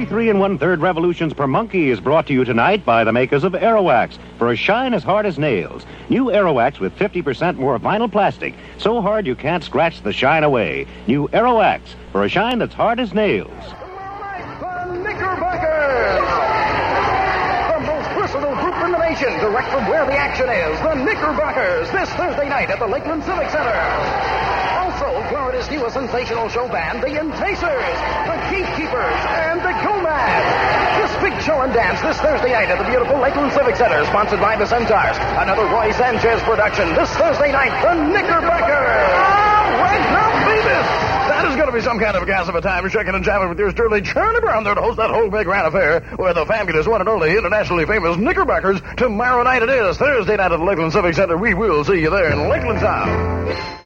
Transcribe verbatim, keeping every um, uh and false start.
thirty-three and one-third revolutions per monkey is brought to you tonight by the makers of Aerowax for a shine as hard as nails. New Aerowax with fifty percent more vinyl plastic, so hard you can't scratch the shine away. New Aerowax for a shine that's hard as nails. The Knickerbockers! The most versatile group in the nation, direct from where the action is. The Knickerbockers, this Thursday night at the Lakeland Civic Center. Also, Florida's newest sensational show band, the Enticers, the Gatekeepers, and the Gomads. This big show and dance this Thursday night at the beautiful Lakeland Civic Center, sponsored by the Centaurs. Another Roy Sanchez production this Thursday night, the Knickerbockers. All right, now, baby. That is going to be some kind of a gas of a time. You're checking and jamming with yours truly, Charlie Brown, there to host that whole big grand affair with the fabulous one and only internationally famous Knickerbockers. Tomorrow night it is, Thursday night at the Lakeland Civic Center. We will see you there in Lakeland Town.